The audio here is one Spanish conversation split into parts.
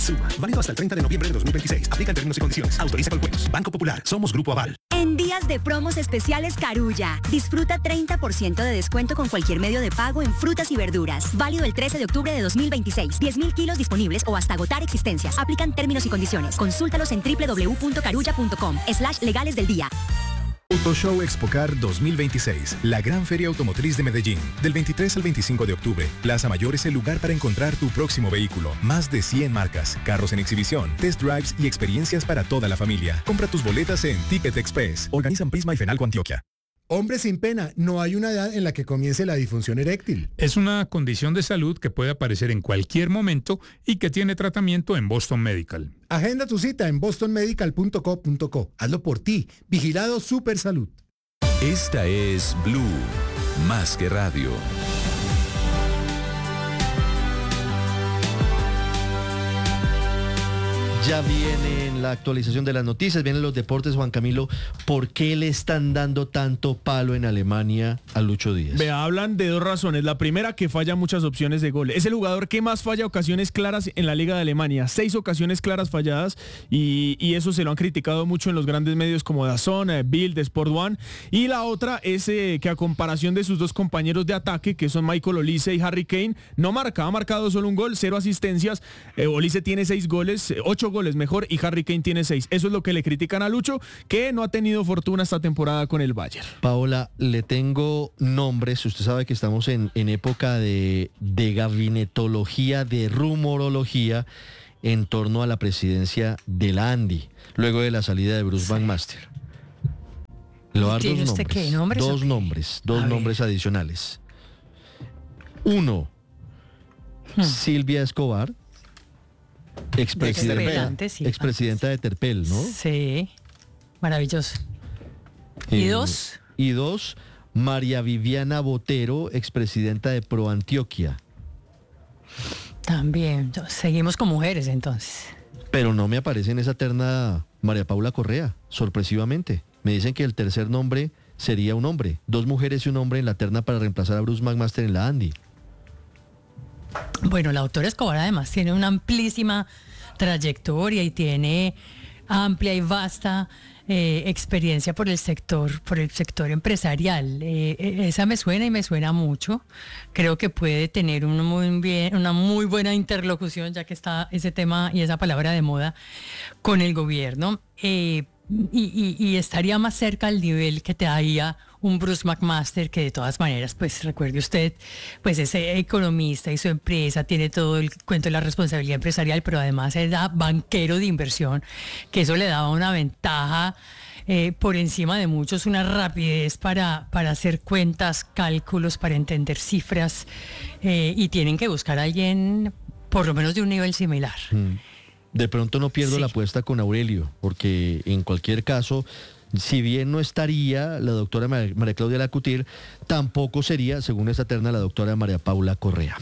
Suma, válido hasta el 30 de noviembre de 2026. Aplican términos y condiciones. Autoriza con juegos. Banco Popular. Somos Grupo Aval. En días de promos especiales Carulla, disfruta 30% de descuento con cualquier medio de pago en frutas y verduras. Válido el 13 de octubre de 2026. 10.000 kilos disponibles o hasta agotar existencias. Aplican términos y condiciones. Consúltalos en www.carulla.com/legales del día. Autoshow Expocar 2026, la gran feria automotriz de Medellín. Del 23 al 25 de octubre, Plaza Mayor es el lugar para encontrar tu próximo vehículo. Más de 100 marcas, carros en exhibición, test drives y experiencias para toda la familia. Compra tus boletas en Ticket Express. Organizan Prisma y Fenalco Antioquia. Hombre sin pena, no hay una edad en la que comience la disfunción eréctil. Es una condición de salud que puede aparecer en cualquier momento y que tiene tratamiento en Boston Medical. Agenda tu cita en bostonmedical.co.co. Hazlo por ti. Vigilado Super Salud. Esta es Blue, más que radio. Ya viene la actualización de las noticias, vienen los deportes. Juan Camilo, ¿por qué le están dando tanto palo en Alemania a Lucho Díaz? Hablan de dos razones. La primera, que falla muchas opciones de gol. Es el jugador que más falla ocasiones claras en la Liga de Alemania. 6 ocasiones claras falladas y eso se lo han criticado mucho en los grandes medios como DAZN, Bild, Sport One. Y la otra es que a comparación de sus dos compañeros de ataque, que son Michael Olise y Harry Kane, no marca. Ha marcado solo un gol, 0 asistencias. Olise tiene 6 goles, 8 goles mejor, y Harry Kane tiene 6. Eso es lo que le critican a Lucho, que no ha tenido fortuna esta temporada con el Bayern. Paola, le tengo nombres. Usted sabe que estamos en época de gabinetología, de rumorología en torno a la presidencia de la Andy, luego de la salida de Bruce McMaster. Le voy a dar ¿Tiene usted qué nombres? Dos nombres adicionales. Uno, Silvia Escobar, expresidenta de Terpel, ¿no? Sí, maravilloso. ¿Y dos? Y dos, María Viviana Botero, expresidenta de ProAntioquia. También, seguimos con mujeres entonces. Pero no me aparece en esa terna María Paula Correa, sorpresivamente. Me dicen que el tercer nombre sería un hombre. 2 mujeres y un hombre en la terna para reemplazar a Bruce McMaster en la Andy. Bueno, la doctora Escobar además tiene una amplísima trayectoria y tiene amplia y vasta experiencia por el sector empresarial. Esa me suena y me suena mucho. Creo que puede tener una muy buena interlocución, ya que está ese tema y esa palabra de moda, con el gobierno. Y estaría más cerca al nivel que te daría un Bruce McMaster, que de todas maneras, pues recuerde usted, pues es economista y su empresa tiene todo el cuento de la responsabilidad empresarial, pero además era banquero de inversión, que eso le daba una ventaja por encima de muchos, una rapidez para hacer cuentas, cálculos, para entender cifras, y tienen que buscar a alguien por lo menos de un nivel similar. De pronto no pierdo la apuesta con Aurelio, porque en cualquier caso, si bien no estaría la doctora María Claudia Lacutir, tampoco sería, según esta terna, la doctora María Paula Correa.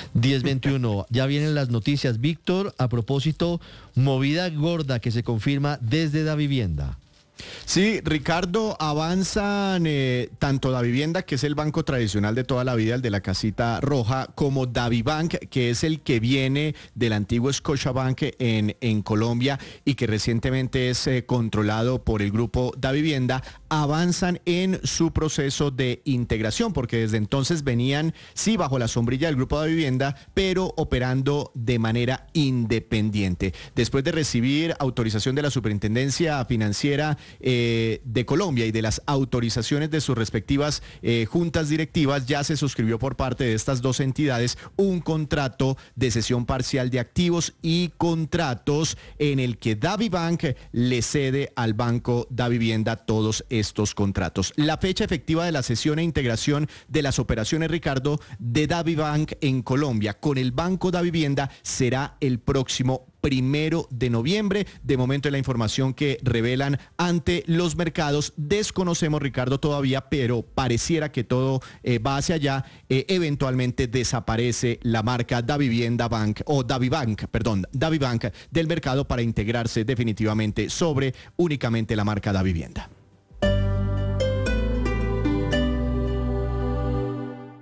10:21, ya vienen las noticias. Víctor, a propósito, movida gorda que se confirma desde Davivienda. Sí, Ricardo, avanzan tanto Davivienda, que es el banco tradicional de toda la vida, el de la casita roja, como Davibank, que es el que viene del antiguo Scotiabank en Colombia y que recientemente es controlado por el grupo Davivienda. Avanzan en su proceso de integración, porque desde entonces venían, sí, bajo la sombrilla del grupo Davivienda, pero operando de manera independiente. Después de recibir autorización de la Superintendencia Financiera de Colombia y de las autorizaciones de sus respectivas juntas directivas, ya se suscribió por parte de estas dos entidades un contrato de cesión parcial de activos y contratos en el que Davibank le cede al banco Davivienda todos estos contratos. La fecha efectiva de la cesión e integración de las operaciones, Ricardo, de Davibank en Colombia con el banco Davivienda será el próximo 1 de noviembre. De momento, la información que revelan ante los mercados, desconocemos, Ricardo, todavía, pero pareciera que todo va hacia allá. Eventualmente desaparece la marca Davivienda Bank o Davibank del mercado para integrarse definitivamente sobre únicamente la marca Davivienda.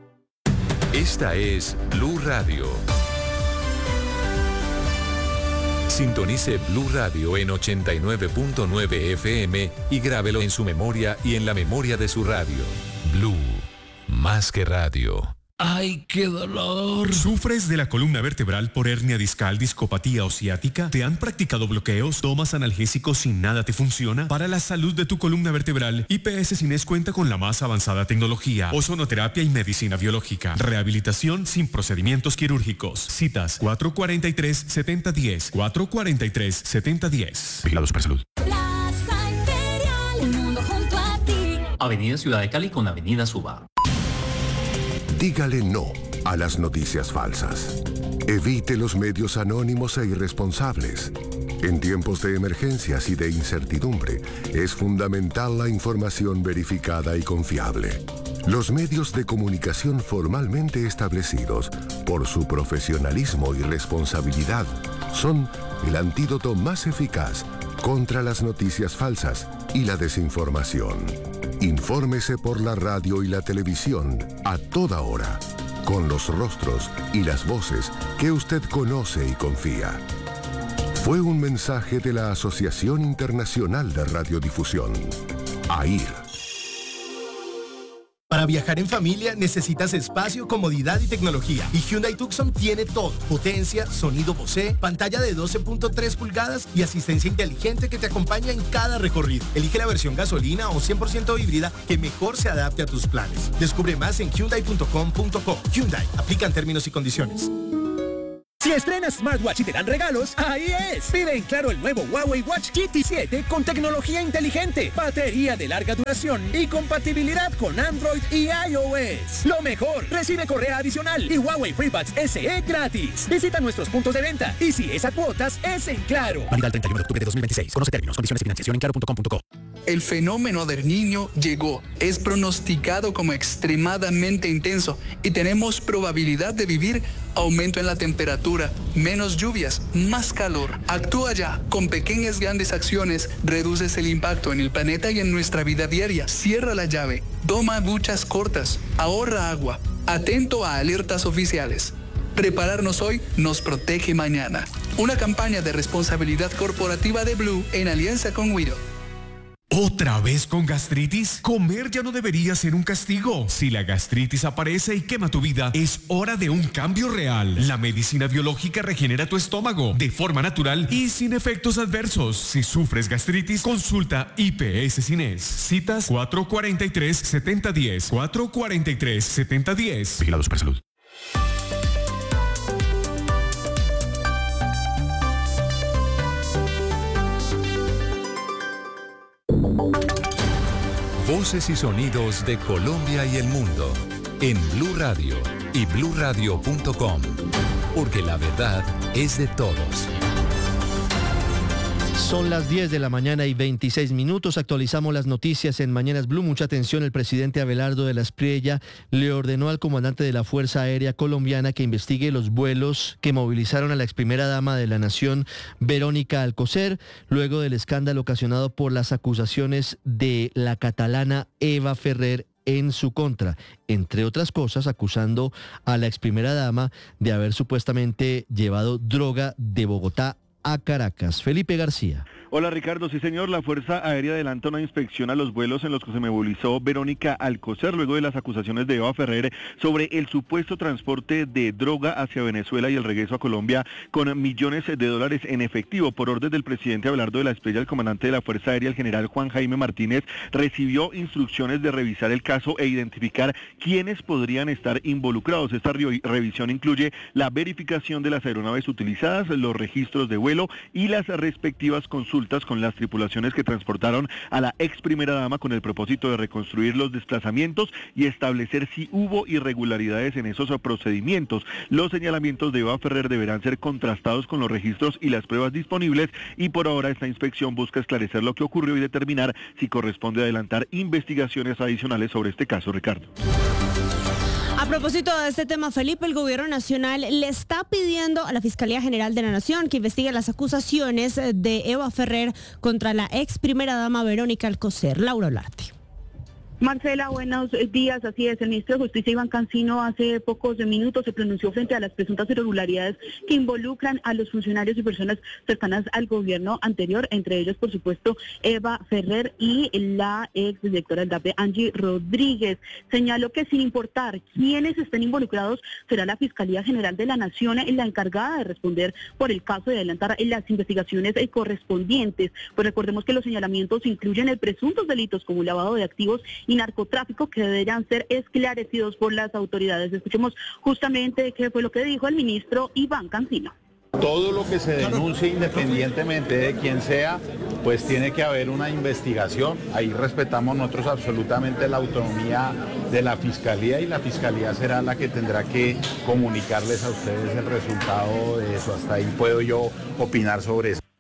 Esta es Blue Radio. Sintonice Blue Radio en 89.9 FM y grábelo en su memoria y en la memoria de su radio. Blue, más que radio. ¡Ay, qué dolor! ¿Sufres de la columna vertebral por hernia discal, discopatía o ciática? ¿Te han practicado bloqueos? ¿Tomas analgésicos sin nada te funciona? Para la salud de tu columna vertebral, IPS Cines cuenta con la más avanzada tecnología, ozonoterapia y medicina biológica. Rehabilitación sin procedimientos quirúrgicos. Citas 443-7010. 443-7010. Vigilado Supersalud. Plaza Imperial, el mundo junto a ti. Avenida Ciudad de Cali con Avenida Suba. Dígale no a las noticias falsas. Evite los medios anónimos e irresponsables. En tiempos de emergencias y de incertidumbre, es fundamental la información verificada y confiable. Los medios de comunicación formalmente establecidos, por su profesionalismo y responsabilidad, son el antídoto más eficaz contra las noticias falsas y la desinformación. Infórmese por la radio y la televisión a toda hora, con los rostros y las voces que usted conoce y confía. Fue un mensaje de la Asociación Internacional de Radiodifusión, AIR. Para viajar en familia necesitas espacio, comodidad y tecnología. Y Hyundai Tucson tiene todo. Potencia, sonido Bose, pantalla de 12.3 pulgadas y asistencia inteligente que te acompaña en cada recorrido. Elige la versión gasolina o 100% híbrida que mejor se adapte a tus planes. Descubre más en Hyundai.com.co. Hyundai, aplican términos y condiciones. Si estrenas smartwatch y te dan regalos, ahí es. Pide en Claro el nuevo Huawei Watch GT 7 con tecnología inteligente, batería de larga duración y compatibilidad con Android y iOS. Lo mejor, recibe correa adicional y Huawei FreeBuds SE gratis. Visita nuestros puntos de venta y si es a cuotas, es en Claro. Válida el 31 de octubre de 2026. Conoce términos, condiciones y financiación en claro.com.co. El fenómeno del Niño llegó. Es pronosticado como extremadamente intenso y tenemos probabilidad de vivir aumento en la temperatura, menos lluvias, más calor. Actúa ya. Con pequeñas grandes acciones reduces el impacto en el planeta y en nuestra vida diaria. Cierra la llave. Toma duchas cortas. Ahorra agua. Atento a alertas oficiales. Prepararnos hoy nos protege mañana. Una campaña de responsabilidad corporativa de Blue en alianza con Wido. ¿Otra vez con gastritis? Comer ya no debería ser un castigo. Si la gastritis aparece y quema tu vida, es hora de un cambio real. La medicina biológica regenera tu estómago de forma natural y sin efectos adversos. Si sufres gastritis, consulta IPS Cines. Citas 443-7010. 443-7010. Vigilado Supersalud. Voces y sonidos de Colombia y el mundo en Blue Radio y bluradio.com, porque la verdad es de todos. Son las 10 de la mañana y 26 minutos. Actualizamos las noticias en Mañanas Blue. Mucha atención. El presidente Abelardo de la Espriella le ordenó al comandante de la Fuerza Aérea Colombiana que investigue los vuelos que movilizaron a la exprimera dama de la Nación, Verónica Alcocer, luego del escándalo ocasionado por las acusaciones de la catalana Eva Ferrer en su contra, entre otras cosas acusando a la exprimera dama de haber supuestamente llevado droga de Bogotá a Caracas. Felipe García. Hola Ricardo, sí señor, la Fuerza Aérea adelanta una inspección a los vuelos en los que se movilizó Verónica Alcocer luego de las acusaciones de Eva Ferrer sobre el supuesto transporte de droga hacia Venezuela y el regreso a Colombia con millones de dólares en efectivo. Por orden del presidente Abelardo de la Espriella, el comandante de la Fuerza Aérea, el general Juan Jaime Martínez, recibió instrucciones de revisar el caso e identificar quiénes podrían estar involucrados. Esta revisión incluye la verificación de las aeronaves utilizadas, los registros de vuelo y las respectivas consultas con las tripulaciones que transportaron a la ex primera dama con el propósito de reconstruir los desplazamientos y establecer si hubo irregularidades en esos procedimientos. Los señalamientos de Eva Ferrer deberán ser contrastados con los registros y las pruebas disponibles y por ahora esta inspección busca esclarecer lo que ocurrió y determinar si corresponde adelantar investigaciones adicionales sobre este caso, Ricardo. A propósito de este tema, Felipe, el gobierno nacional le está pidiendo a la Fiscalía General de la Nación que investigue las acusaciones de Eva Ferrer contra la ex primera dama Verónica Alcocer. Laura Olarte. Marcela, buenos días. Así es, el ministro de Justicia Iván Cancino hace pocos minutos se pronunció frente a las presuntas irregularidades que involucran a los funcionarios y personas cercanas al gobierno anterior, entre ellos, por supuesto, Eva Ferrer y la exdirectora del DAPE, Angie Rodríguez. Señaló que sin importar quiénes estén involucrados, será la Fiscalía General de la Nación la encargada de responder por el caso y adelantar las investigaciones correspondientes. Pues recordemos que los señalamientos incluyen el presuntos delitos como lavado de activos y narcotráfico que deberán ser esclarecidos por las autoridades. Escuchemos justamente qué fue lo que dijo el ministro Iván Cancino. Todo lo que se denuncie, independientemente de quién sea, pues tiene que haber una investigación. Ahí respetamos nosotros absolutamente la autonomía de la Fiscalía y la Fiscalía será la que tendrá que comunicarles a ustedes el resultado de eso. Hasta ahí puedo yo opinar sobre eso.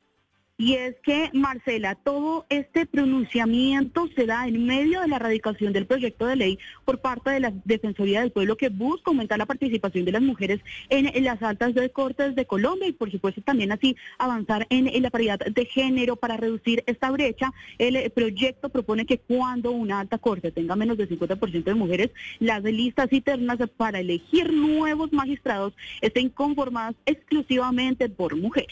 Y es que, Marcela, todo este pronunciamiento se da en medio de la radicación del proyecto de ley por parte de la Defensoría del Pueblo que busca aumentar la participación de las mujeres en las altas cortes de Colombia y, por supuesto, también así avanzar en la paridad de género para reducir esta brecha. El proyecto propone que cuando una alta corte tenga menos del 50% de mujeres, las listas y ternas para elegir nuevos magistrados estén conformadas exclusivamente por mujeres.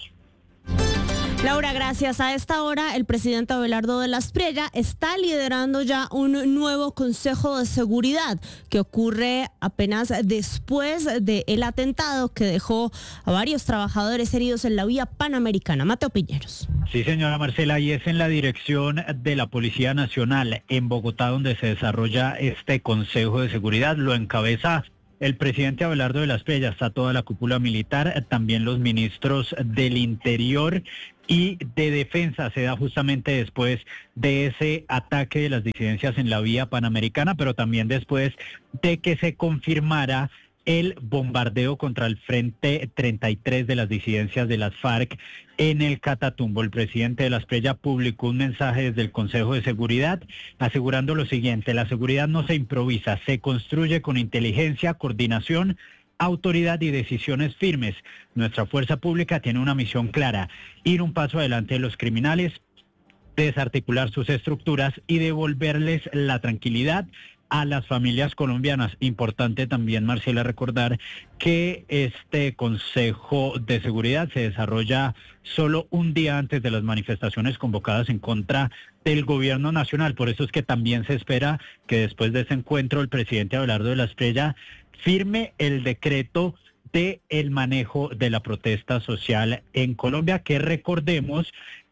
Laura, gracias. A esta hora, el presidente Abelardo de la Espriella está liderando ya un nuevo Consejo de Seguridad que ocurre apenas después del atentado que dejó a varios trabajadores heridos en la vía Panamericana. Mateo Piñeros. Sí, señora Marcela, y es en la dirección de la Policía Nacional en Bogotá donde se desarrolla este Consejo de Seguridad. Lo encabeza el presidente Abelardo de la Espriella, está toda la cúpula militar, también los ministros del Interior y de Defensa. Se da justamente después de ese ataque de las disidencias en la vía Panamericana, pero también después de que se confirmara el bombardeo contra el Frente 33 de las disidencias de las FARC en el Catatumbo. El presidente de la Espriella publicó un mensaje desde el Consejo de Seguridad asegurando lo siguiente: la seguridad no se improvisa, se construye con inteligencia, coordinación, autoridad y decisiones firmes. Nuestra fuerza pública tiene una misión clara: ir un paso adelante de los criminales, desarticular sus estructuras y devolverles la tranquilidad a las familias colombianas. Importante también, Marcela, recordar que este Consejo de Seguridad se desarrolla solo un día antes de las manifestaciones convocadas en contra del gobierno nacional. Por eso es que también se espera que después de ese encuentro el presidente Abelardo de la Espriella firme el decreto de el manejo de la protesta social en Colombia, que recordemos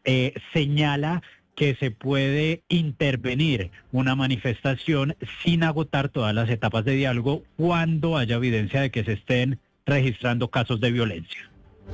señala que se puede intervenir una manifestación sin agotar todas las etapas de diálogo cuando haya evidencia de que se estén registrando casos de violencia.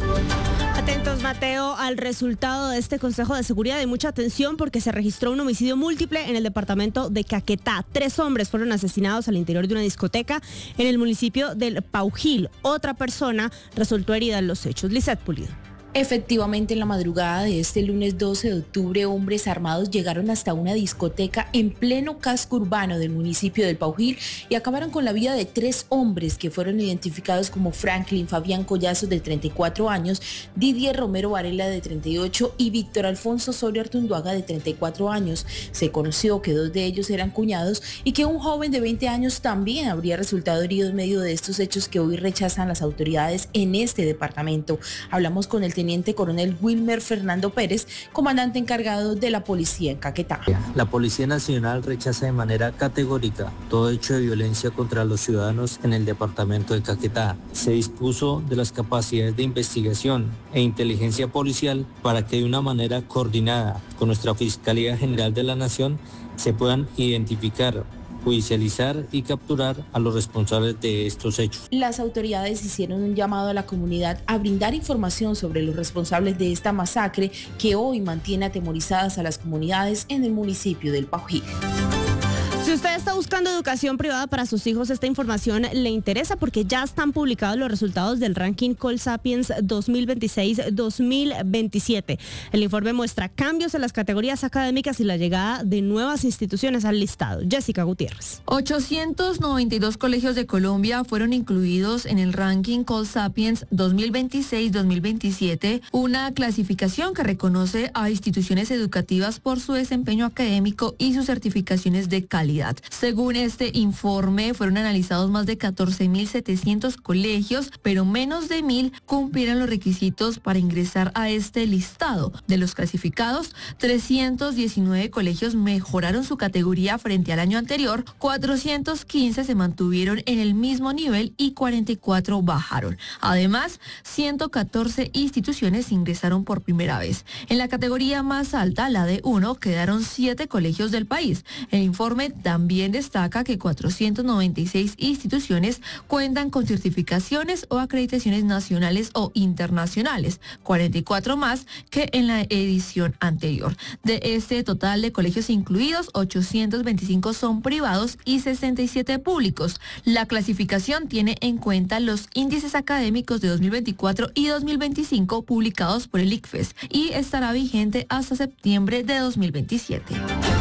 Atentos, Mateo, al resultado de este Consejo de Seguridad. Hay mucha atención porque se registró un homicidio múltiple en el departamento de Caquetá. 3 hombres fueron asesinados al interior de una discoteca en el municipio del Paujil. Otra persona resultó herida en los hechos. Lizeth Pulido. Efectivamente, en la madrugada de este lunes 12 de octubre, hombres armados llegaron hasta una discoteca en pleno casco urbano del municipio del Paujil y acabaron con la vida de 3 hombres que fueron identificados como Franklin Fabián Collazo, de 34 años, Didier Romero Varela, de 38, y Víctor Alfonso Osorio Artunduaga, de 34 años. Se conoció que 2 de ellos eran cuñados y que un joven de 20 años también habría resultado herido en medio de estos hechos que hoy rechazan las autoridades en este departamento. Hablamos con el teniente coronel Wilmer Fernando Pérez, comandante encargado de la policía en Caquetá. La Policía Nacional rechaza de manera categórica todo hecho de violencia contra los ciudadanos en el departamento de Caquetá. Se dispuso de las capacidades de investigación e inteligencia policial para que de una manera coordinada con nuestra Fiscalía General de la Nación se puedan identificar, judicializar y capturar a los responsables de estos hechos. Las autoridades hicieron un llamado a la comunidad a brindar información sobre los responsables de esta masacre que hoy mantiene atemorizadas a las comunidades en el municipio del Paujil. Si Si usted está buscando educación privada para sus hijos, esta información le interesa porque ya están publicados los resultados del ranking Colsapiens 2026-2027. El informe muestra cambios en las categorías académicas y la llegada de nuevas instituciones al listado. Jessica Gutiérrez. 892 colegios de Colombia fueron incluidos en el ranking Colsapiens 2026-2027, una clasificación que reconoce a instituciones educativas por su desempeño académico y sus certificaciones de calidad. Según este informe, fueron analizados más de 14.700 colegios, pero menos de 1.000 cumplieron los requisitos para ingresar a este listado. De los clasificados, 319 colegios mejoraron su categoría frente al año anterior, 415 se mantuvieron en el mismo nivel y 44 bajaron. Además, 114 instituciones ingresaron por primera vez. En la categoría más alta, la D1, quedaron 7 colegios del país. El informe también destaca que 496 instituciones cuentan con certificaciones o acreditaciones nacionales o internacionales, 44 más que en la edición anterior. De este total de colegios incluidos, 825 son privados y 67 públicos. La clasificación tiene en cuenta los índices académicos de 2024 y 2025 publicados por el ICFES y estará vigente hasta septiembre de 2027.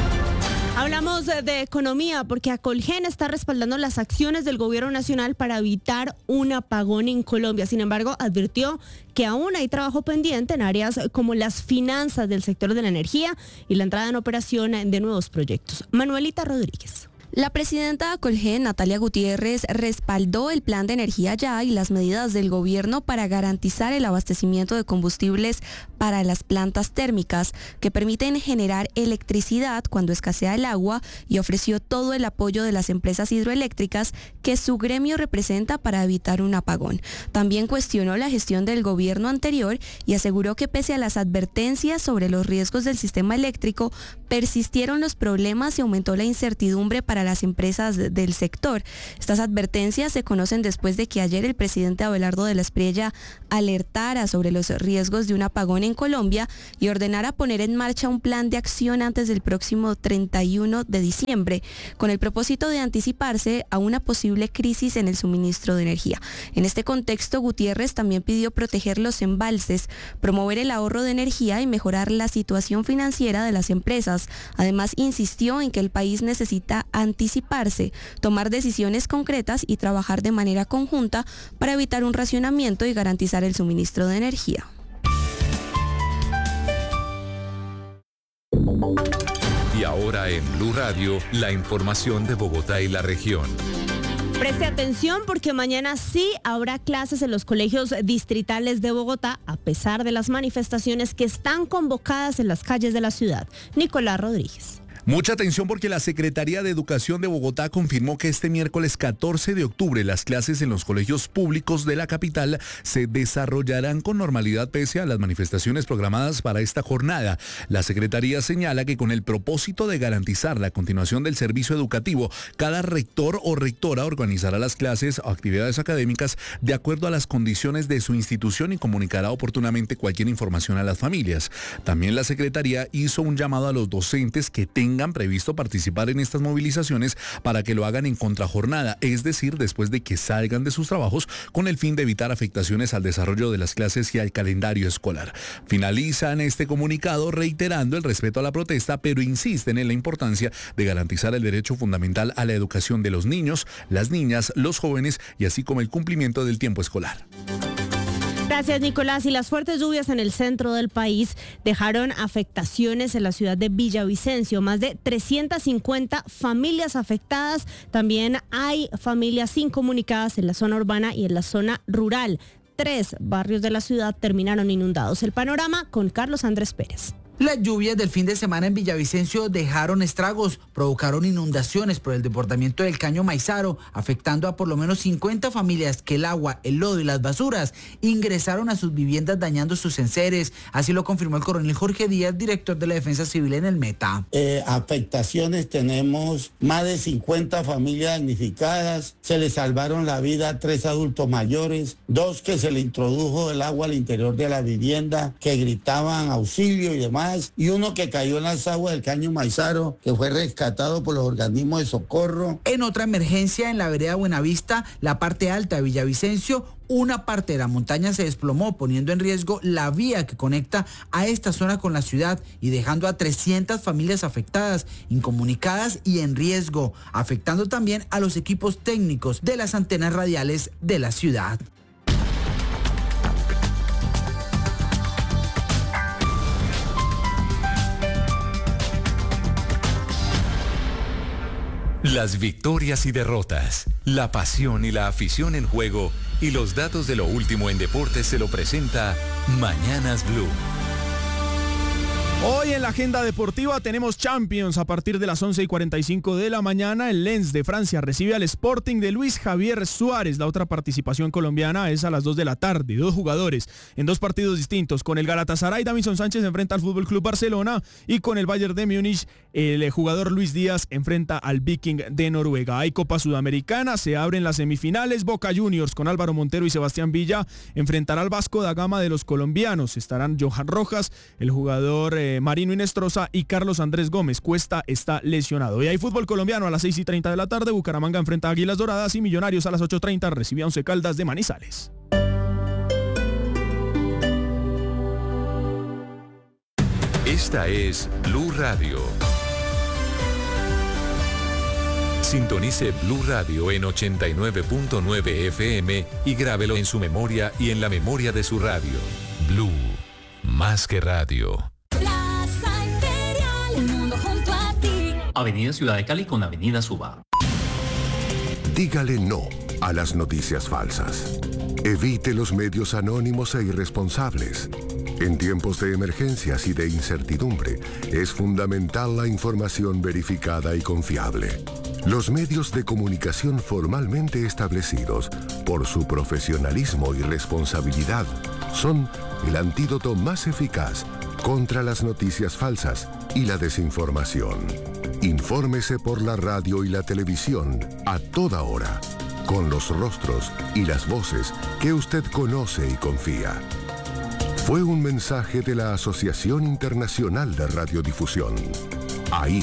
Hablamos de economía porque Acolgen está respaldando las acciones del gobierno nacional para evitar un apagón en Colombia. Sin embargo, advirtió que aún hay trabajo pendiente en áreas como las finanzas del sector de la energía y la entrada en operación de nuevos proyectos. Manuelita Rodríguez. La presidenta de Acolgen, Natalia Gutiérrez, respaldó el plan de energía ya y las medidas del gobierno para garantizar el abastecimiento de combustibles para las plantas térmicas que permiten generar electricidad cuando escasea el agua y ofreció todo el apoyo de las empresas hidroeléctricas que su gremio representa para evitar un apagón. También cuestionó la gestión del gobierno anterior y aseguró que pese a las advertencias sobre los riesgos del sistema eléctrico, persistieron los problemas y aumentó la incertidumbre para las empresas del sector. Estas advertencias se conocen después de que ayer el presidente Abelardo de la Espriella alertara sobre los riesgos de un apagón en Colombia y ordenara poner en marcha un plan de acción antes del próximo 31 de diciembre, con el propósito de anticiparse a una posible crisis en el suministro de energía. En este contexto, Gutiérrez también pidió proteger los embalses, promover el ahorro de energía y mejorar la situación financiera de las empresas. Además, insistió en que el país necesita anticiparse, tomar decisiones concretas y trabajar de manera conjunta para evitar un racionamiento y garantizar el suministro de energía. Y ahora en Blue Radio, la información de Bogotá y la región. Preste atención porque mañana sí habrá clases en los colegios distritales de Bogotá, a pesar de las manifestaciones que están convocadas en las calles de la ciudad. Nicolás Rodríguez. Mucha atención porque la Secretaría de Educación de Bogotá confirmó que este miércoles 14 de octubre las clases en los colegios públicos de la capital se desarrollarán con normalidad pese a las manifestaciones programadas para esta jornada. La Secretaría señala que con el propósito de garantizar la continuación del servicio educativo, cada rector o rectora organizará las clases o actividades académicas de acuerdo a las condiciones de su institución y comunicará oportunamente cualquier información a las familias. También la Secretaría hizo un llamado a los docentes que tengan previsto participar en estas movilizaciones para que lo hagan en contrajornada, es decir, después de que salgan de sus trabajos, con el fin de evitar afectaciones al desarrollo de las clases y al calendario escolar. Finalizan este comunicado reiterando el respeto a la protesta, pero insisten en la importancia de garantizar el derecho fundamental a la educación de los niños, las niñas, los jóvenes y así como el cumplimiento del tiempo escolar. Gracias, Nicolás. Y las fuertes lluvias en el centro del país dejaron afectaciones en la ciudad de Villavicencio. Más de 350 familias afectadas. También hay familias incomunicadas en la zona urbana y en la zona rural. 3 barrios de la ciudad terminaron inundados. El panorama con Carlos Andrés Pérez. Las lluvias del fin de semana en Villavicencio dejaron estragos, provocaron inundaciones por el desbordamiento del caño Maizaro, afectando a por lo menos 50 familias que el agua, el lodo y las basuras ingresaron a sus viviendas dañando sus enseres. Así lo confirmó el coronel Jorge Díaz, director de la Defensa Civil en el Meta. Afectaciones tenemos más de 50 familias damnificadas, se les salvaron la vida a 3 adultos mayores, 2 que se le introdujo el agua al interior de la vivienda, que gritaban auxilio y demás. más, y uno que cayó en las aguas del Caño Maizaro, que fue rescatado por los organismos de socorro. En otra emergencia en la vereda Buenavista, la parte alta de Villavicencio, una parte de la montaña se desplomó, poniendo en riesgo la vía que conecta a esta zona con la ciudad y dejando a 300 familias afectadas, incomunicadas y en riesgo, afectando también a los equipos técnicos de las antenas radiales de la ciudad. Las victorias y derrotas, la pasión y la afición en juego y los datos de lo último en deportes se lo presenta Mañanas Blue. Hoy en la agenda deportiva tenemos Champions a partir de las 11:45 de la mañana. El Lens de Francia recibe al Sporting de Luis Javier Suárez. La otra participación colombiana es a las 2 de la tarde. 2 jugadores en 2 partidos distintos. Con el Galatasaray, Davinson Sánchez enfrenta al FC Barcelona y con el Bayern de Múnich, el jugador Luis Díaz enfrenta al Viking de Noruega. Hay Copa Sudamericana, se abren las semifinales. Boca Juniors con Álvaro Montero y Sebastián Villa enfrentará al Vasco da Gama de los colombianos. Estarán Johan Rojas, el jugador Marino Inestrosa y Carlos Andrés Gómez. Cuesta está lesionado. Y hay fútbol colombiano a las 6:30 de la tarde. Bucaramanga enfrenta a Águilas Doradas y Millonarios a las 8:30 recibe a Once Caldas de Manizales. Esta es Blue Radio. Sintonice Blue Radio en 89.9 FM y grábelo en su memoria y en la memoria de su radio. Blue, más que radio. Plaza Imperial, el mundo junto a ti. Avenida Ciudad de Cali con Avenida Suba. Dígale no a las noticias falsas. Evite los medios anónimos e irresponsables. En tiempos de emergencias y de incertidumbre, es fundamental la información verificada y confiable. Los medios de comunicación formalmente establecidos, por su profesionalismo y responsabilidad, son el antídoto más eficaz contra las noticias falsas y la desinformación. Infórmese por la radio y la televisión a toda hora, con los rostros y las voces que usted conoce y confía. Fue un mensaje de la Asociación Internacional de Radiodifusión, AIR.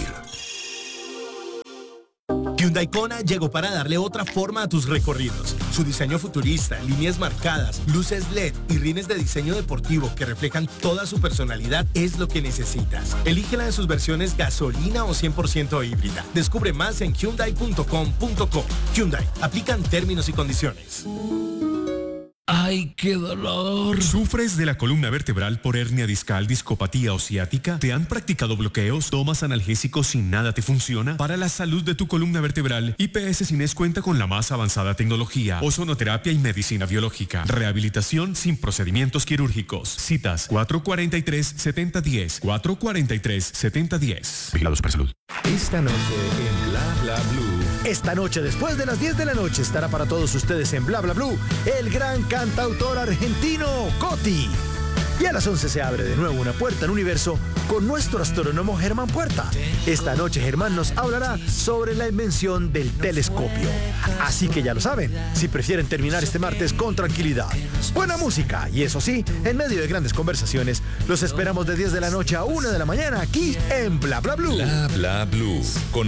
Hyundai Kona llegó para darle otra forma a tus recorridos. Su diseño futurista, líneas marcadas, luces LED y rines de diseño deportivo que reflejan toda su personalidad es lo que necesitas. Elígela en sus versiones gasolina o 100% híbrida. Descubre más en hyundai.com.co. Hyundai, aplican términos y condiciones. ¡Ay, qué dolor! ¿Sufres de la columna vertebral por hernia discal, discopatía o ciática? ¿Te han practicado bloqueos? ¿Tomas analgésicos y nada te funciona? Para la salud de tu columna vertebral, IPS Cines cuenta con la más avanzada tecnología, ozonoterapia y medicina biológica. Rehabilitación sin procedimientos quirúrgicos. Citas 443-7010. 443-7010. Vigilado Supersalud. Esta noche en Bla Bla Blue. Esta noche, después de las 10 de la noche, estará para todos ustedes en Bla Bla Blue el gran cantautor argentino Coti. Y a las 11 se abre de nuevo una puerta al universo con nuestro astrónomo Germán Puerta. Esta noche Germán nos hablará sobre la invención del telescopio. Así que ya lo saben, si prefieren terminar este martes con tranquilidad, buena música y eso sí, en medio de grandes conversaciones, los esperamos de 10 de la noche a 1 de la mañana aquí en Bla Bla Blue. Bla Bla Blue.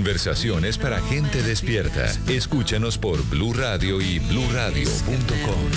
Conversaciones para gente despierta. Escúchanos por Blue Radio y bluradio.com.